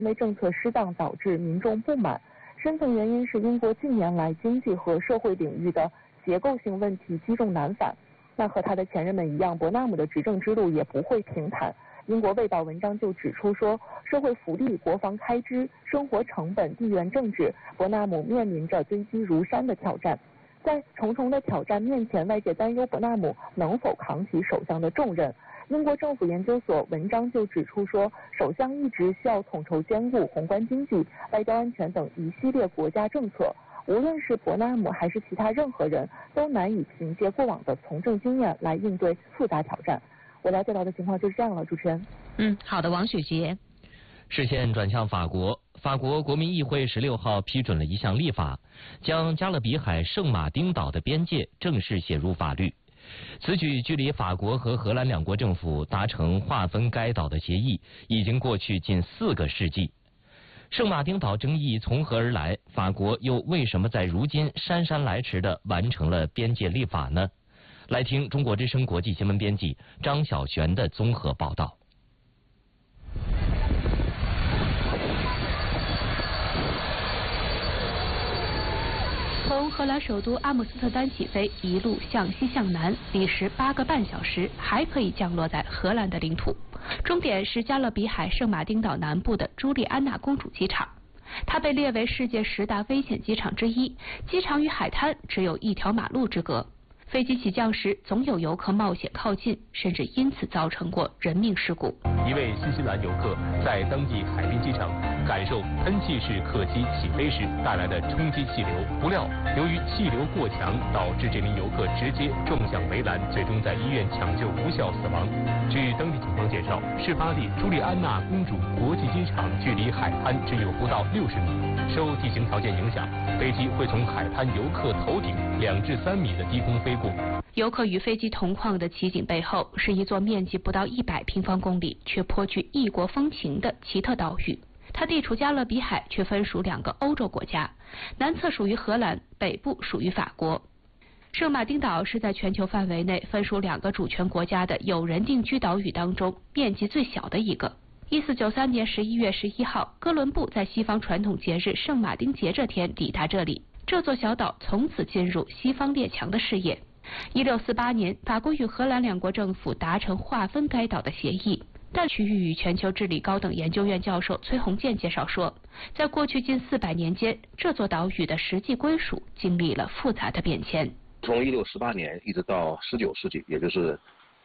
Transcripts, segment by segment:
因为政策失当导致民众不满。深层原因是英国近年来经济和社会领域的结构性问题积重难返。那和他的前任们一样，伯纳姆的执政之路也不会平坦。英国卫报文章就指出说，社会福利、国防开支、生活成本、地缘政治，伯纳姆面临着堆积如山的挑战。在重重的挑战面前，外界担忧伯纳姆能否扛起首相的重任。英国政府研究所文章就指出说，首相一职需要统筹兼顾宏观经济、外交安全等一系列国家政策。无论是伯纳姆还是其他任何人，都难以凭借过往的从政经验来应对复杂挑战。我了解到的情况就是这样了，主持人。 好的，王雪杰。 视线转向法国，法国国民议会16号批准了一项立法，将加勒比海圣马丁岛的边界正式写入法律。此举距离法国和荷兰两国政府达成划分该岛的协议已经过去近4个世纪。圣马丁岛争议从何而来？法国又为什么在如今姗姗来迟地完成了边界立法呢？来听中国之声国际新闻编辑张晓璇的综合报道。 从荷兰首都阿姆斯特丹起飞，一路向西向南，历时8个半小时，还可以降落在荷兰的领土。终点是加勒比海圣马丁岛南部的朱莉安娜公主机场，它被列为世界10大危险机场之一。机场与海滩只有1条马路之隔。飞机起降时，总有游客冒险靠近，甚至因此造成过人命事故。 一位新西兰游客在当地海滨机场感受喷气式客机起飞时带来的冲击气流，不料由于气流过强，导致这名游客直接撞向围栏，最终在医院抢救无效死亡。据当地警方介绍，事发地朱莉安娜公主国际机场距离海滩只有不到60米，受地形条件影响，飞机会从海滩游客头顶2至3米的低空飞过。 游客与飞机同框的奇景背后，是一座面积不到100平方公里却颇具异国风情的奇特岛屿。它地处加勒比海，却分属2个欧洲国家，南侧属于荷兰，北部属于法国。圣马丁岛是在全球范围内分属2个主权国家的有人定居岛屿当中面积最小的一个。1493年11月11号，哥伦布在西方传统节日圣马丁节这天抵达这里，这座小岛从此进入西方列强的视野。1648年，法国与荷兰2国政府达成划分该岛的协议。但区域与全球治理高等研究院教授崔洪建介绍说，在过去近400年间，这座岛屿的实际归属经历了复杂的变迁。 从1618年一直到19世纪，也就是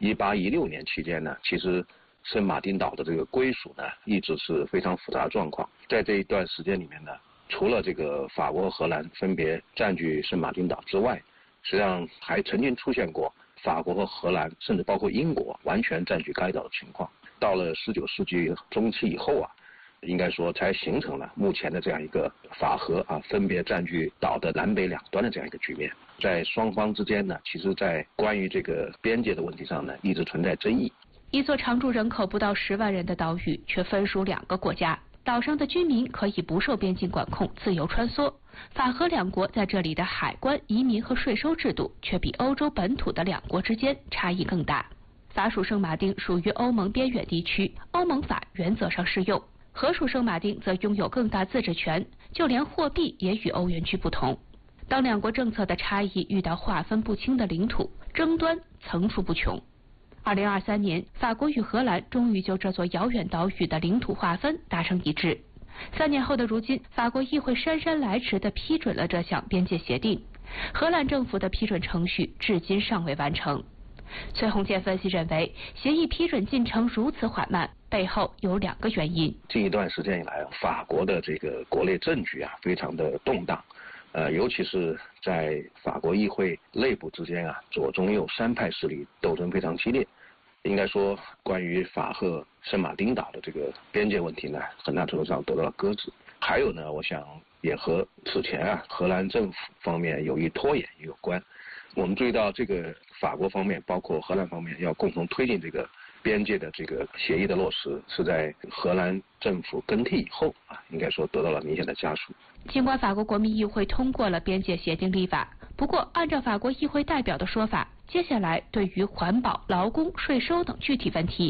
1816年期间呢，其实圣马丁岛的这个归属呢，一直是非常复杂的状况。在这一段时间里面呢，除了这个法国和荷兰分别占据圣马丁岛之外，实际上还曾经出现过法国和荷兰，甚至包括英国完全占据该岛的情况。到了19世纪中期以后啊，应该说才形成了目前的这样一个法荷分别占据岛的南北2端的这样一个局面。在双方之间呢，其实在关于这个边界的问题上呢，一直存在争议。 一座常住人口不到10万人的岛屿，却分属2个国家。岛上的居民可以不受边境管控，自由穿梭。法荷2国在这里的海关、移民和税收制度，却比欧洲本土的2国之间差异更大。法属圣马丁属于欧盟边远地区，欧盟法原则上适用；荷属圣马丁则拥有更大自治权，就连货币也与欧元区不同。当2国政策的差异遇到划分不清的领土，争端层出不穷。2023年，法国与荷兰终于就这座遥远岛屿的领土划分达成一致。3年后的如今，法国议会姗姗来迟地批准了这项边界协定，荷兰政府的批准程序至今尚未完成。崔洪建分析认为，协议批准进程如此缓慢，背后有2个原因。 近一段时间以来，法国的这个国内政局非常的动荡，尤其是在法国议会内部之间左中右3派势力斗争非常激烈。应该说，关于法荷圣马丁岛的这个边界问题呢，很大程度上得到了搁置。还有呢，我想也和此前荷兰政府方面有意拖延有关。我们注意到，这个法国方面包括荷兰方面要共同推进这个边界的这个协议的落实，是在荷兰政府更替以后应该说得到了明显的加速。 尽管法国国民议会通过了边界协定立法，不过按照法国议会代表的说法，接下来对于环保、劳工、税收等具体问题